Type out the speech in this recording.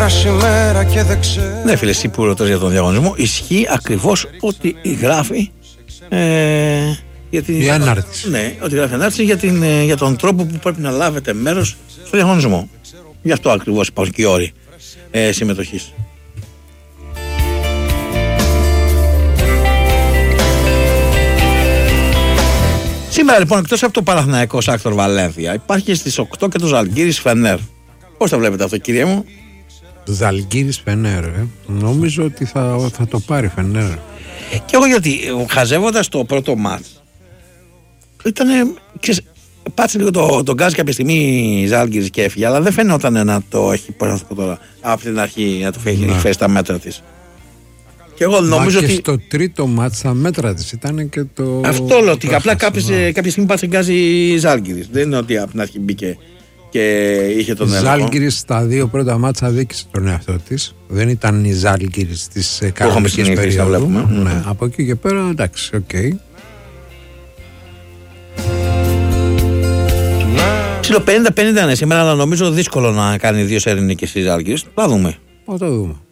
Ναι, φίλε, εσύ που ρωτάς για τον διαγωνισμό, ισχύει ακριβώς ότι γράφει η ανάρτηση. Ναι, ότι γράφει ανάρτηση για τον τρόπο που πρέπει να λάβετε μέρος στο διαγωνισμό. Γι' αυτό ακριβώς υπάρχουν και οι όροι συμμετοχής. Σήμερα λοιπόν, εκτός από το Παναθηναϊκό Σάκτορ Βαλένθια, υπάρχει και στις 8 και το Ζαλγκίρις Φενέρ. Πώς τα βλέπετε αυτό, κύριε μου? Ζαλγκίρις Φενέρ, νομίζω ότι θα το πάρει Φενέρ. Και εγώ, γιατί χαζεύοντας το πρώτο μάτς, πάτσε λίγο τον γκάζ κάποια στιγμή η Ζάλγκιρις και έφυγε, αλλά δεν φαίνονταν να το έχει, πώς να το πω τώρα, από την αρχή να το έχει φέρει στα μέτρα της. Και εγώ νομίζω και ότι στο τρίτο μάτς στα μέτρα της ήταν και το... Αυτό λέω, ότι απλά κάποια στιγμή πάτσε γκάζ η Ζάλγκιρις. Δεν είναι ότι από την αρχή μπήκε και είχε τον έλεγχο. Η Ζάλγκιρις στα δύο πρώτα μάτσα δίκησε τον εαυτό της. Δεν ήταν η Ζάλγκιρις της κανονικής περίοδου. Ναι, από εκεί και πέρα εντάξει, οκ. Ψιλο 50-50 είναι σήμερα, αλλά νομίζω δύσκολο να κάνει δύο σερινικές η Ζάλγκιρις. Θα δούμε. Θα το δούμε.